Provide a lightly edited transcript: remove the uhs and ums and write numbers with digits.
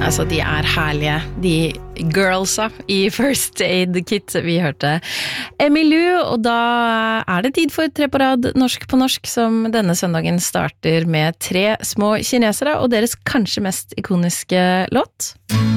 Altså, de herlige, de girlsa i First Aid Kit. Vi hørte Emilu, og da det tid for 3 på rad norsk på norsk, som denne søndagen starter med 3 små kinesere og deres kanskje mest ikoniske låt.